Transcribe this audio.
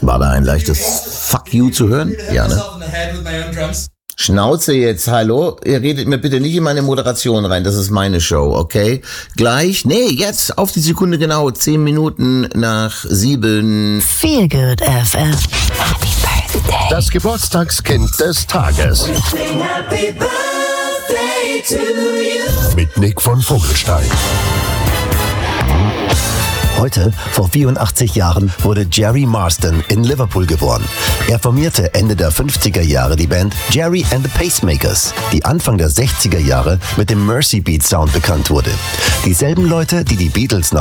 War da ein leichtes Fuck you zu hören? Ja, ne? Schnauze jetzt, hallo? Ihr redet mir bitte nicht in meine Moderation rein, das ist meine Show, okay? Gleich, nee, jetzt, auf die Sekunde genau, 10 Minuten nach 7. Feel Good FM. Happy Birthday. Das Geburtstagskind des Tages. Happy birthday to you. Mit Nick von Vogelstein. Heute, vor 84 Jahren, wurde Jerry Marsden in Liverpool geboren. Er formierte Ende der 50er Jahre die Band Jerry and the Pacemakers, die Anfang der 60er Jahre mit dem Mercy Beat Sound bekannt wurde. Dieselben Leute, die die Beatles nach